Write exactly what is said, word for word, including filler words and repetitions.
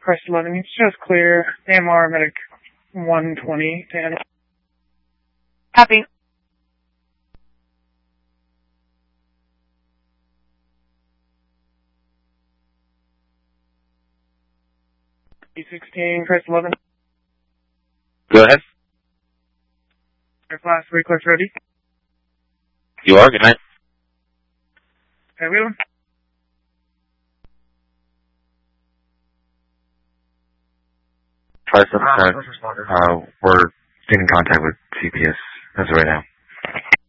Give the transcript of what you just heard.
Crest eleven, it shows clear. A M R medic one twenty to handle. Copy. B sixteen, Crest eleven. Go ahead. Air Flash, recliff ready. You are, good night. Okay, Wheeler. Five seven seven. Uh, we're getting in contact with C P S as of right now.